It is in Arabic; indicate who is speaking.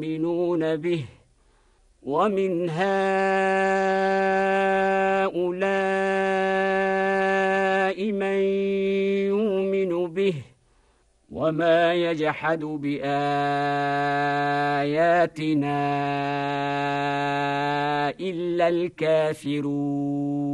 Speaker 1: يؤمنون به ومن هؤلاء من يؤمن به وما يجحد بآياتنا إلا الكافرون.